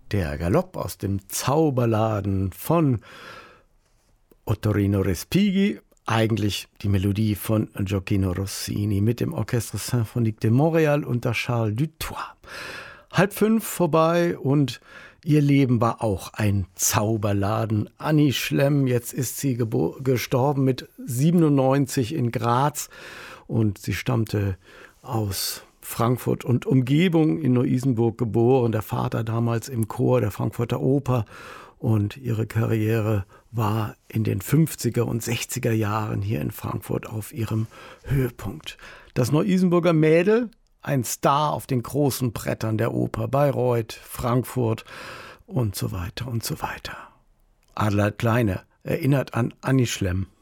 Der Galopp aus dem Zauberladen von Ottorino Respighi, eigentlich die Melodie von Gioacchino Rossini mit dem Orchestre Symphonique de Montréal unter Charles Dutoit. 4:30 vorbei und ihr Leben war auch ein Zauberladen. Annie Schlemm, jetzt ist sie gestorben mit 97 in Graz und sie stammte aus Frankfurt und Umgebung, in Neu-Isenburg geboren. Der Vater damals im Chor der Frankfurter Oper und ihre Karriere war in den 50er und 60er Jahren hier in Frankfurt auf ihrem Höhepunkt. Das Neu-Isenburger Mädel, ein Star auf den großen Brettern der Oper, Bayreuth, Frankfurt und so weiter und so weiter. Adelheid Kleine erinnert an Annie Schlemm.